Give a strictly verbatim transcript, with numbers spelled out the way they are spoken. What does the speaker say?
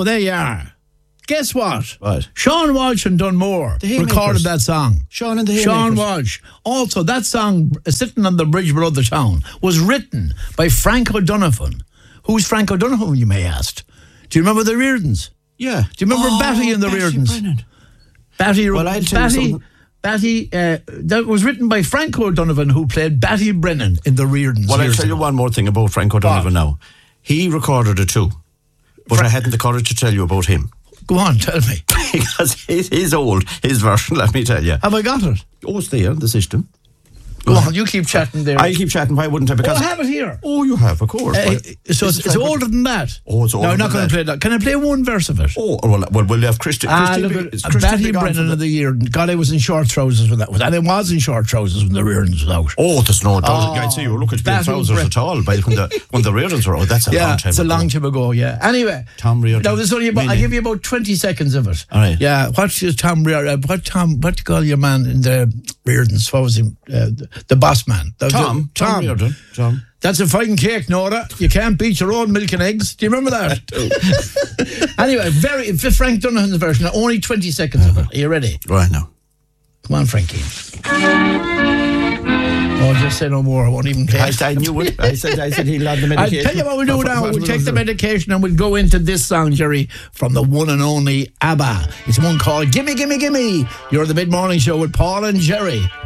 now, there you are. Guess what? What? Sean Walsh and Dunmore recorded that song. Sean and the Sean Haymakers. Walsh. Also, that song, uh, Sitting on the Bridge Below the Town, was written by Frank O'Donovan. Who's Frank O'Donovan, you may ask? Do you remember the Reardons? Yeah. Do you remember Oh, Batty and the Batty Reardons? Brennan. Batty, Well, I'll tell you Batty, something. Batty, uh, that was written by Frank O'Donovan, who played Batty Brennan in the Reardons. Well, I'll years tell you ago. one more thing about Frank O'Donovan now. He recorded it too, but Fra- I hadn't the courage to tell you about him. Go on, tell me. Because he's, he's old, his version, let me tell you. Have I got it? Oh, it's there, the system. Go on, you keep chatting there. I'll keep chatting, why wouldn't I? Oh, Because I have it here. Oh, you have, of course. Uh, Well, so this it's, is it's Frank- older than that. Oh, it's older No, I'm not than going to that. play that. Can I play one verse of it? Oh, well, well, we'll have Christian. Ah, Christian look be- at is uh, Christian Batty be gone Brennan from of the year. God, I was in short trousers when that was. And I was in short trousers when the Reardons was out. Oh, there's no doubt. Oh, I'd say you were looking to be in Batty trousers Brennan. at all by when the, when the Reardons were out. That's a Yeah, long time it's a ago. long time ago, yeah. Anyway. Tom Reardon. Now, there's only about, I'll Meaning. give you about twenty seconds of it. All right. Yeah, what's your Tom Reardon? Uh, what Tom, what do you call your man in the Reardons? What was him? Uh, the, the boss man. That was Tom. it. Tom Reardon. Tom. That's a fine cake, Nora. You can't beat your own milk and eggs. Do you remember that? Anyway, very Frank Donovan's version. Only twenty seconds of it. Are you ready? Right now. Come on, Frankie. Oh, just say no more. I won't even play. I, I knew it. I said, I said he'll have the I'll medication. tell you what we'll do What- now. what We'll we take gonna the do? medication and we'll go into this song, Jerry, from the one and only ABBA. It's one called Gimme, Gimme, Gimme. You're the Mid-Morning Show with Paul and Jerry.